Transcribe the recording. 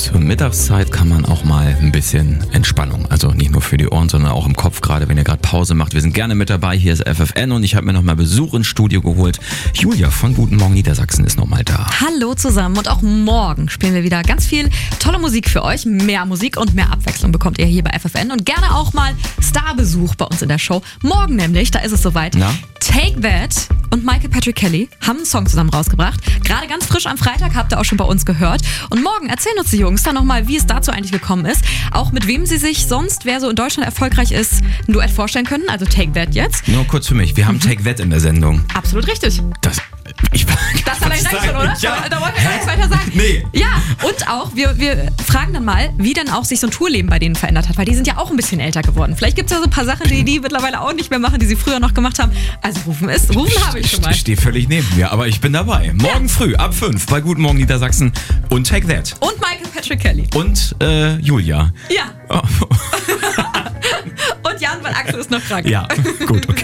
zur Mittagszeit kann man auch mal ein bisschen Entspannung. Also nicht nur für die Ohren, sondern auch im Kopf, gerade wenn ihr gerade Pause macht. Wir sind gerne mit dabei. Hier ist FFN und ich habe mir nochmal Besuch ins Studio geholt. Julia von Guten Morgen Niedersachsen ist nochmal da. Hallo zusammen und auch morgen spielen wir wieder ganz viel tolle Musik für euch. Mehr Musik und mehr Abwechslung bekommt ihr hier bei FFN und gerne auch mal Starbesuch bei uns in der Show. Morgen nämlich, da ist es soweit. Na? Take That und Michael Patrick Kelly haben einen Song zusammen rausgebracht. Gerade ganz frisch am Freitag, habt ihr auch schon bei uns gehört. Und morgen erzählen uns die Jungs dann nochmal, wie es dazu eigentlich gekommen ist. Auch mit wem sie sich sonst, wer so in Deutschland erfolgreich ist, ein Duett vorstellen können. Also Take That jetzt. Nur kurz für mich, wir haben Take That in der Sendung. Absolut richtig. Das allein reicht schon, oder? Ja. Da wollen wir gar nichts weiter sagen. Nee. Ja, und auch, wir fragen dann mal, wie dann auch sich so ein Tourleben bei denen verändert hat, weil die sind ja auch ein bisschen älter geworden. Vielleicht gibt es ja so ein paar Sachen, die mittlerweile auch nicht mehr machen, die sie früher noch gemacht haben. Also rufen habe ich schon mal. Ich stehe völlig neben mir, aber ich bin dabei. Morgen früh ab 5 bei Guten Morgen Niedersachsen und Take That. Und Michael Patrick Kelly. Und Julia. Ja. Oh. Und Jan, weil Axel ist noch krank. Ja, gut, okay.